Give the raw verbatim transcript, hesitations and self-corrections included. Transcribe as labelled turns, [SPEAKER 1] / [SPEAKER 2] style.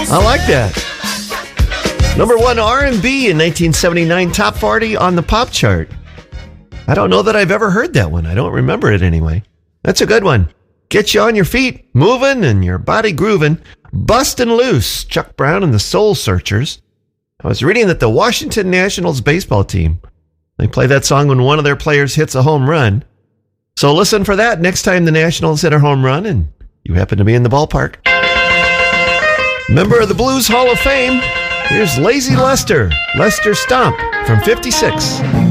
[SPEAKER 1] I like that. Number one R and B in nineteen seventy-nine, top forty on the pop chart. I don't know that I've ever heard that one. I don't remember it anyway. That's a good one. Get you on your feet, moving and your body grooving. Bustin' Loose, Chuck Brown and the Soul Searchers. I was reading that the Washington Nationals baseball team, they play that song when one of their players hits a home run. So listen for that next time the Nationals hit a home run and you happen to be in the ballpark. Member of the Blues Hall of Fame, here's Lazy Lester, Lester Stomp from fifty-six.